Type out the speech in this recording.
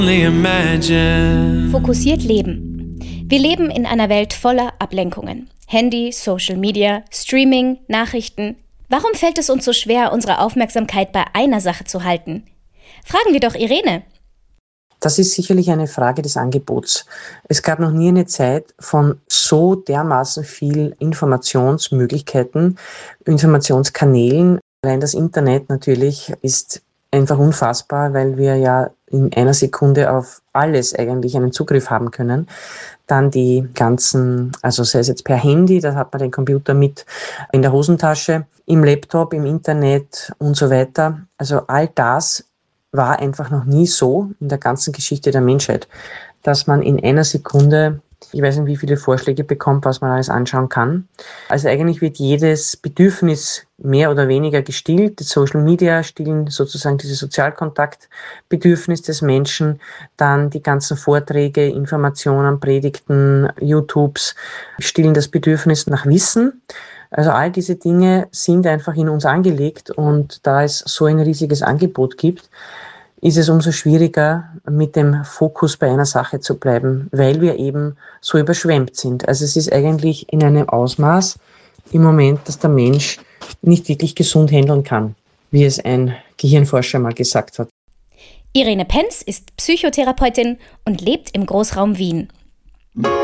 Fokussiert leben. Wir leben in einer Welt voller Ablenkungen. Handy, Social Media, Streaming, Nachrichten. Warum fällt es uns so schwer, unsere Aufmerksamkeit bei einer Sache zu halten? Fragen wir doch Irene. Das ist sicherlich eine Frage des Angebots. Es gab noch nie eine Zeit von so dermaßen viel Informationsmöglichkeiten, Informationskanälen. Allein das Internet natürlich ist einfach unfassbar, weil wir ja in einer Sekunde auf alles eigentlich einen Zugriff haben können. Dann die ganzen, also sei es jetzt per Handy, da hat man den Computer mit in der Hosentasche, im Laptop, im Internet und so weiter. Also all das war einfach noch nie so in der ganzen Geschichte der Menschheit, dass man in einer Sekunde, ich weiß nicht, wie viele Vorschläge bekommt, was man alles anschauen kann. Also eigentlich wird jedes Bedürfnis mehr oder weniger gestillt. Die Social Media stillen sozusagen dieses Sozialkontaktbedürfnis des Menschen. Dann die ganzen Vorträge, Informationen, Predigten, YouTubes stillen das Bedürfnis nach Wissen. Also all diese Dinge sind einfach in uns angelegt, und da es so ein riesiges Angebot gibt, ist es umso schwieriger, mit dem Fokus bei einer Sache zu bleiben, weil wir eben so überschwemmt sind. Also es ist eigentlich in einem Ausmaß im Moment, dass der Mensch nicht wirklich gesund handeln kann, wie es ein Gehirnforscher mal gesagt hat. Irene Penz ist Psychotherapeutin und lebt im Großraum Wien.